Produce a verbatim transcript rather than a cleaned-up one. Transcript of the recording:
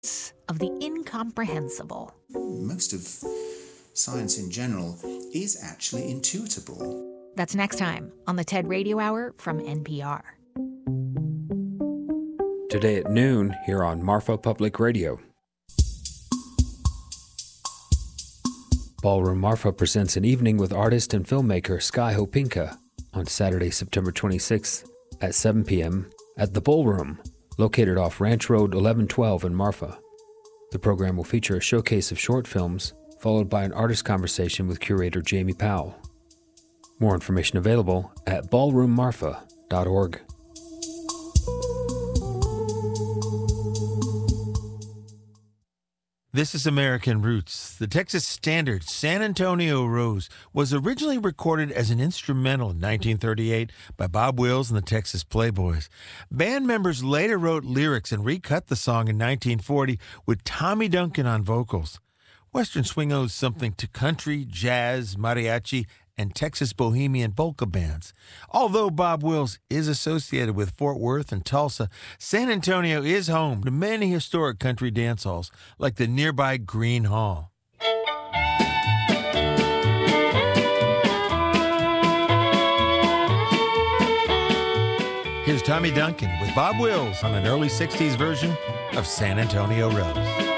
of the incomprehensible. Most of science in general is actually intuitable. That's next time on the TED Radio Hour from N P R. Today at noon here on Marfa Public Radio. Ballroom Marfa presents an evening with artist and filmmaker Sky Hopinka on Saturday, September twenty-sixth at seven p.m. at the Ballroom, located off Ranch Road eleven twelve in Marfa. The program will feature a showcase of short films, followed by an artist conversation with curator Jamie Powell. More information available at ballroom marfa dot org. This is American Roots. The Texas standard San Antonio Rose was originally recorded as an instrumental in nineteen thirty-eight by Bob Wills and the Texas Playboys. Band members later wrote lyrics and recut the song in nineteen forty with Tommy Duncan on vocals. Western swing owes something to country, jazz, mariachi, and Texas bohemian polka bands. Although Bob Wills is associated with Fort Worth and Tulsa, San Antonio is home to many historic country dance halls, like the nearby Green Hall. Here's Tommy Duncan with Bob Wills on an early sixties version of San Antonio Rose.